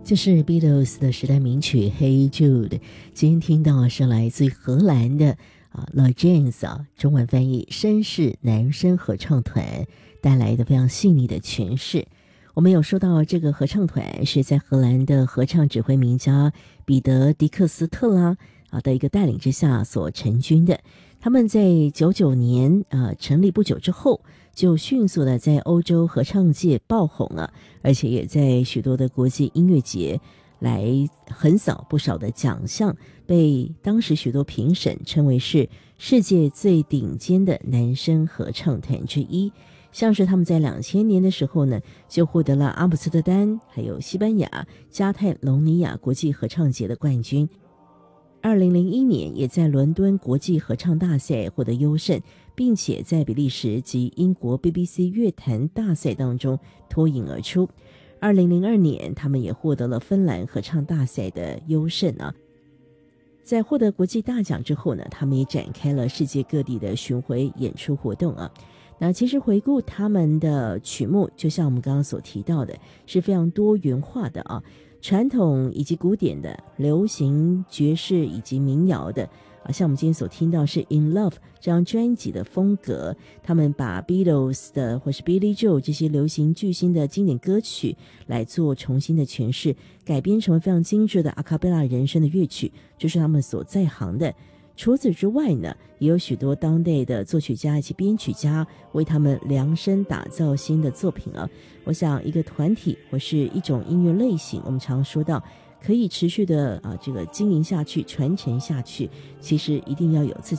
这是 Beatles 的时代名曲 Hey Jude， 今天听到是来自于荷兰的The Janes 中文翻译绅士男声合唱团带来的非常细腻的诠释。我们有说到这个合唱团是在荷兰的合唱指挥名家彼得迪克斯特拉的一个带领之下所成军的。他们在99年成立不久之后，就迅速的在欧洲合唱界爆红了，而且也在许多的国际音乐节来横扫不少的奖项，被当时许多评审称为是世界最顶尖的男声合唱团之一。像是他们在2000年的时候呢，就获得了阿姆斯特丹还有西班牙加泰隆尼亚国际合唱节的冠军。2001年也在伦敦国际合唱大赛获得优胜，并且在比利时及英国 BBC 乐坛大赛当中脱颖而出。2002年他们也获得了芬兰合唱大赛的优胜在获得国际大奖之后呢，他们也展开了世界各地的巡回演出活动那其实回顾他们的曲目，就像我们刚刚所提到的，是非常多元化的传统以及古典的，流行、爵士以及民谣的像我们今天所听到是 In Love 这张专辑的风格，他们把 Beatles 的或是 Billy Joel 这些流行巨星的经典歌曲来做重新的诠释，改编成为非常精致的阿卡贝拉人声的乐曲，就是他们所在行的。除此之外呢，也有许多当代的作曲家以及编曲家为他们量身打造新的作品我想一个团体或是一种音乐类型，我们常说到可以持续的这个经营下去、传承下去，其实一定要有自己